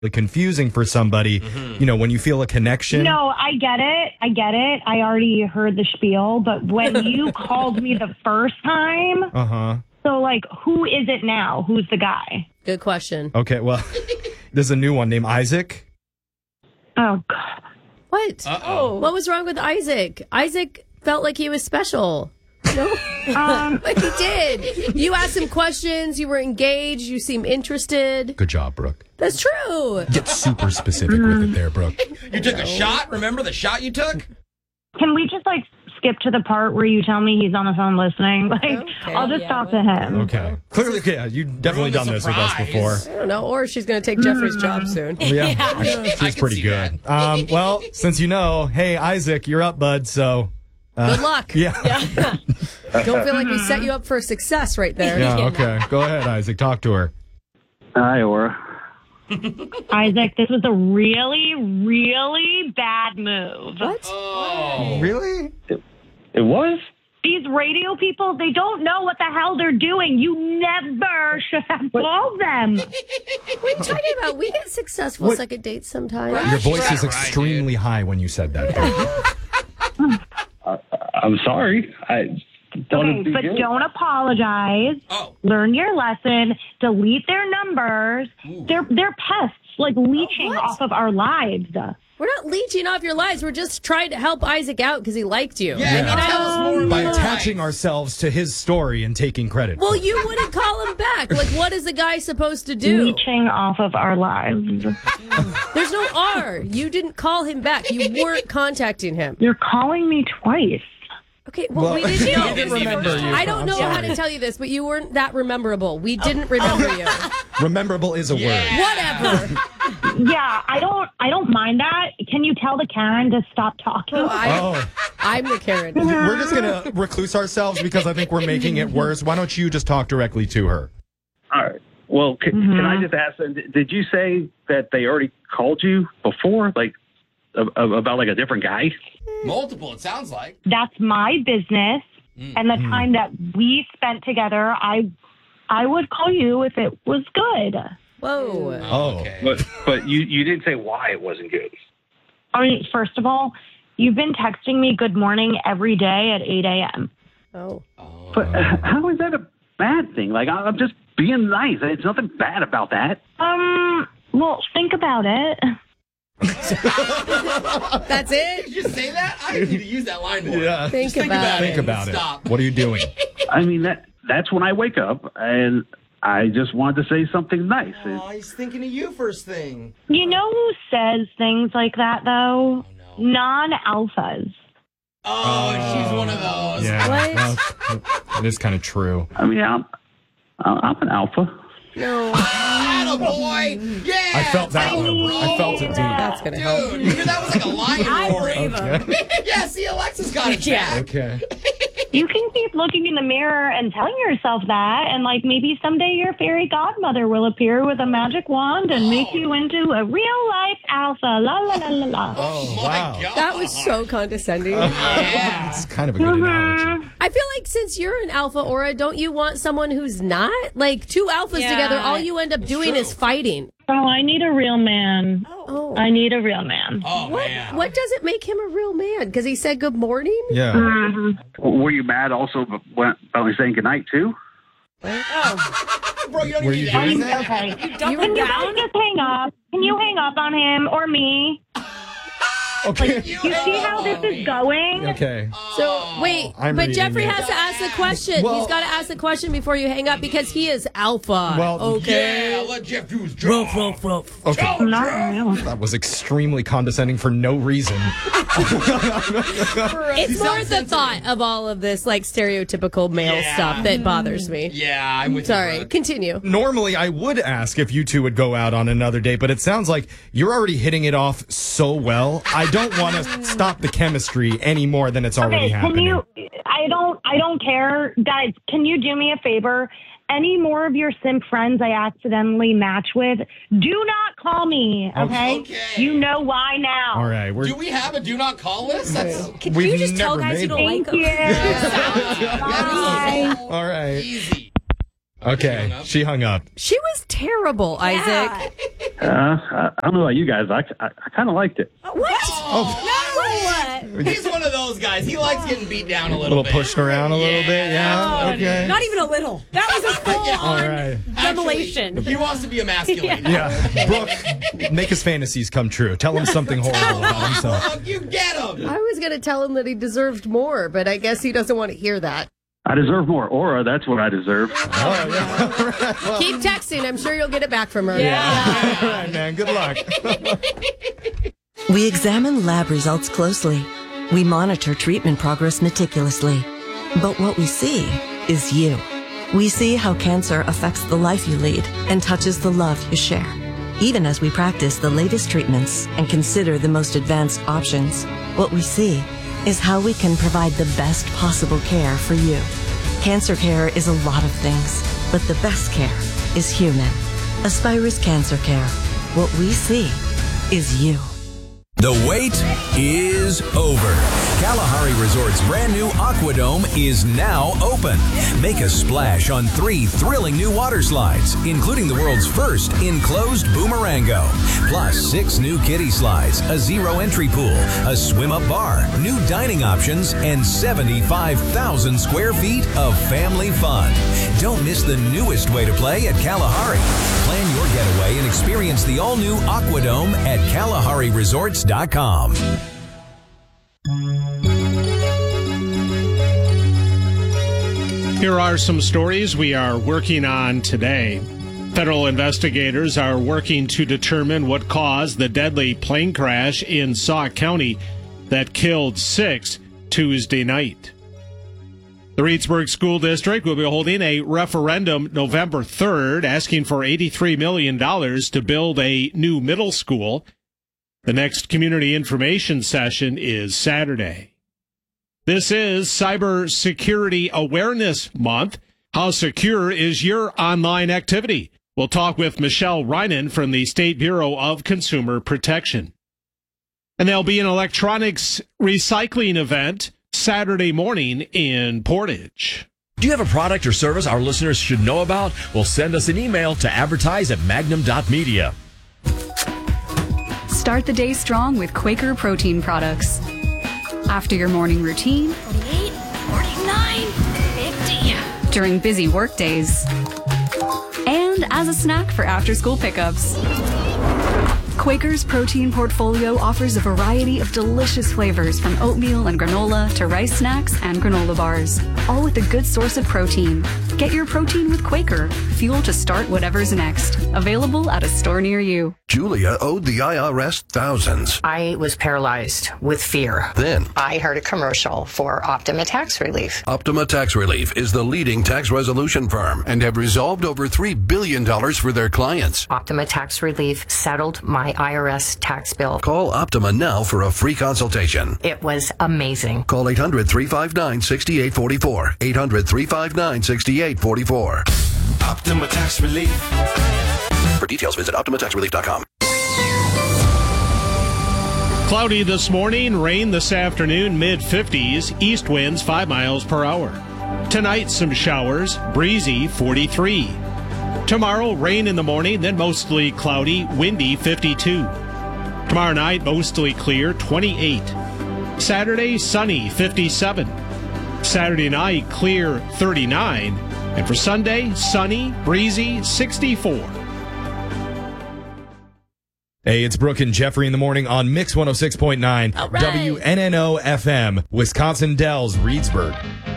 confusing for somebody, when you feel a connection. No, I get it. I already heard the spiel, but when you called me the first time, so who is it now? Who's the guy? Good question. Okay, well, there's a new one named Isaac. Oh, God. What? Uh-oh. What was wrong with Isaac? Isaac felt like he was special. No? Like he did. You asked him questions. You were engaged. You seem interested. Good job, Brooke. That's true. Get super specific with it there, Brooke. You took a shot? Remember the shot you took? Can we just skip to the part where you tell me he's on the phone listening? I'll just talk to him. Okay. Clearly, you've definitely done this with us before. I don't know. Or she's going to take Jeffrey's job soon. Yeah. She's pretty good. Well, since hey, Isaac, you're up, bud, so... Good luck. Yeah. Don't feel like we set you up for success right there. Yeah, okay. Go ahead, Isaac. Talk to her. Hi, Aura. Isaac, this was a really, really bad move. What? Oh. Really? It was? These radio people, they don't know what the hell they're doing. You never should have called them. What are you talking about? We get successful second dates sometimes. Your voice is extremely high when you said that. I'm sorry. But don't apologize. Oh. Learn your lesson. Delete their numbers. Ooh. They're pests, leeching off of our lives. We're not leeching off your lives. We're just trying to help Isaac out because he liked you. Yeah, tell us more By about attaching life. ourselves to his story and taking credit. Well, you wouldn't call him back. What is a guy supposed to do? Leeching off of our lives. There's no R. You didn't call him back. You weren't contacting him. You're calling me twice. Okay, well we didn't know. We didn't remember you. I don't know how to tell you this, but you weren't that rememberable. We didn't remember you. Rememberable is a word. Whatever. Yeah, I don't mind that. Can you tell the Karen to stop talking? I'm the Karen. We're just going to recluse ourselves because I think we're making it worse. Why don't you just talk directly to her? All right. Well, can I just ask, did you say that they already called you before, about a different guy? Multiple, it sounds like. That's my business. And the time that we spent together, I would call you if it was good. Whoa. Oh. Okay. But you didn't say why it wasn't good. I mean, first of all, you've been texting me good morning every day at 8 a.m. Oh. But how is that a bad thing? I'm just being nice. It's nothing bad about that. Well, think about it. That's it? Did you just say that? I need to use that line more. Yeah. Think about it. Think about it. Stop. What are you doing? I mean, that's when I wake up, and I just wanted to say something nice. Oh, he's thinking of you first thing. You know who says things like that, though? Non-alphas. Oh, she's one of those. Yeah. It is kind of true. I mean, I'm an alpha. No. Attaboy. Yeah. I felt that one. I felt it deep. That's going to help. Dude, you hear that was like a lion roaring. Yeah, see, Alexa's got it, Jack. Okay. You can keep looking in the mirror and telling yourself that, and maybe someday your fairy godmother will appear with a magic wand and make you into a real-life alpha. La la la la la. Oh, My wow. God. That was so condescending. Yeah. It's kind of a good analogy. I feel like since you're an alpha, Aura, don't you want someone who's not? Two alphas together, all you end up doing is fighting. Oh, I need a real man. Oh. I need a real man. Oh, man. What does it make him a real man? Because he said good morning? Yeah. Were you mad also about me saying goodnight, too? Bro, you don't Were need you to do doing that. Okay. You Can you guys just hang up? Can you hang up on him or me? Okay. You see how this is going? Okay. So, wait, I'm but reading Jeffrey it. has to ask the question. Well- He's got to ask the question before you hang up because he is alpha. Well, okay. Yeah, let Jeff do his job. Okay. Not real. That was extremely condescending for no reason. It's more the thought of all of this, stereotypical male stuff that bothers me. Yeah, I'm with Sorry, you, bud. continue. Normally, I would ask if you two would go out on another date, but it sounds like you're already hitting it off so well. I don't want to stop the chemistry any more than it's already Okay, happening. I don't care. Guys, can you do me a favor? Any more of your simp friends I accidentally match with, do not call me, okay? Okay. You know why now. All right. Do we have a do not call list? That's Can We've you just tell never guys you made don't one. like Thank them? you. Bye. All right. easy. Okay, she hung up. She was terrible, Isaac. I don't know about you guys. I kind of liked it. What? He's one of those guys. He likes getting beat down a A little little bit. pushed around a little bit, yeah. Okay. Not even a little. That was a full-on All right. revelation. He wants to be emasculated. Yeah, Brooke, make his fantasies come true. Tell him something horrible about himself. Look, you get him. I was going to tell him that he deserved more, but I guess he doesn't want to hear that. I deserve more. Aura, that's what I deserve. Keep texting. I'm sure you'll get it back from her. All right, man. Good luck. We examine lab results closely. We monitor treatment progress meticulously. But what we see is you. We see how cancer affects the life you lead and touches the love you share. Even as we practice the latest treatments and consider the most advanced options, what we see is how we can provide the best possible care for you. Cancer care is a lot of things, but the best care is human. Aspirus Cancer Care. What we see is you. The wait is over. Kalahari Resort's brand new Aquadome is now open. Make a splash on 3 thrilling new water slides, including the world's first enclosed Boomerango. Plus 6 new kiddie slides, a zero-entry pool, a swim-up bar, new dining options, and 75,000 square feet of family fun. Don't miss the newest way to play at Kalahari. Plan your getaway and experience the all-new Aquadome at KalahariResorts.com. Here are some stories we are working on today. Federal investigators are working to determine what caused the deadly plane crash in Sauk County that killed 6 Tuesday night. The Reedsburg School District will be holding a referendum November 3rd asking for $83 million to build a new middle school. The next community information session is Saturday. This is Cybersecurity Awareness Month. How secure is your online activity? We'll talk with Michelle Reinen from the State Bureau of Consumer Protection. And there'll be an electronics recycling event Saturday morning in Portage. Do you have a product or service our listeners should know about? Well, send us an email to advertise@magnum.media. Start the day strong with Quaker protein products. After your morning routine, 48, 49, 50. during busy work days, and as a snack for after-school pickups. Quaker's protein portfolio offers a variety of delicious flavors from oatmeal and granola to rice snacks and granola bars, all with a good source of protein. Get your protein with Quaker, fuel to start whatever's next. Available at a store near you. Julia owed the IRS thousands. I was paralyzed with fear. Then I heard a commercial for Optima Tax Relief. Optima Tax Relief is the leading tax resolution firm and have resolved over $3 billion for their clients. Optima Tax Relief settled my IRS tax bill. Call Optima now for a free consultation. It was amazing. Call 800-359-6844. 800-359-6844. Optima Tax Relief. For details, visit OptimaTaxRelief.com. Cloudy this morning, rain this afternoon, mid-50s, east winds 5 miles per hour. Tonight, some showers, breezy 43. Tomorrow, rain in the morning, then mostly cloudy, windy 52. Tomorrow night, mostly clear 28. Saturday, sunny 57. Saturday night, clear 39. And for Sunday, sunny, breezy 64. Hey, it's Brooke and Jeffrey in the morning on Mix 106.9 All right. WNNO FM, Wisconsin Dells, Reedsburg.